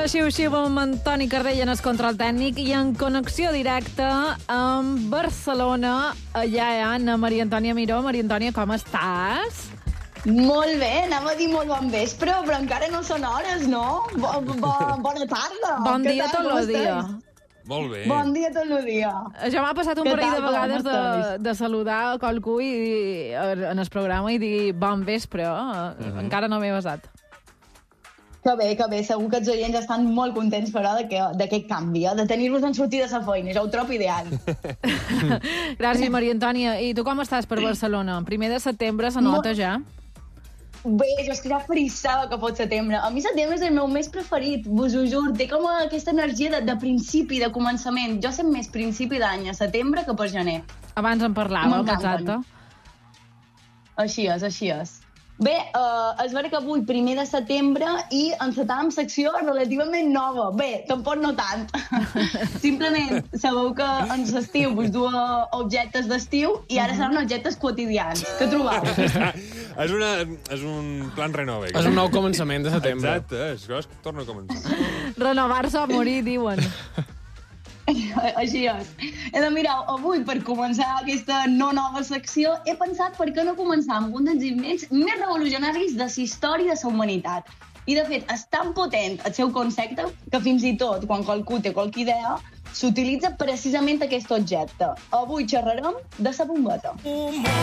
xiu-xiu amb Antoni Cardell en el control tècnic i en connexió directa amb Barcelona. Allà hi ha Anna Maria Antònia Miró. Maria Antònia, com estàs? Molt bé, anava a dir molt bon vespre, però encara no són hores, no? Bona tarda. Bon dia tot el dia. Molt bé. Bon dia tot el dia. Ja m'ha passat un parell de vegades de saludar a qualcú en el programa i dir bon vespre. Encara no m'he basat. Que bé, segur que els oients estan molt contents, però, d'aquest canvi, de tenir-vos en sortida a la feina, és el trop ideal. Gràcies, Maria Antònia. I tu com estàs per Barcelona? 1 de setembre se nota ja? Bé, jo és que ja frissava que fos setembre. A mi setembre és el meu mes preferit, vos ho juro. Té com aquesta energia de principi, de començament. Jo sé més principi d'any a setembre que per gener. Abans en parlàvem, exacte. Així és. Bé, és vera que avui, 1 de setembre, i encetàvem secció relativament nova. Bé, tampoc no tant. Simplement, sabeu que en l'estiu vos du objectes d'estiu i ara seran objectes quotidians. Què trobau? És un plan renove. És un nou començament de setembre. Exacte, és que torna a començar. Renovar-se o morir, diuen. Així és. Mira, avui, per començar aquesta no nova secció, he pensat per què no començar amb un dels invents més revolucionaris de la història de la humanitat. I, de fet, és tan potent el seu concepte que fins i tot, quan qualcú té qualque idea, s'utilitza precisament aquest objecte. Avui xerrarem de la bombeta.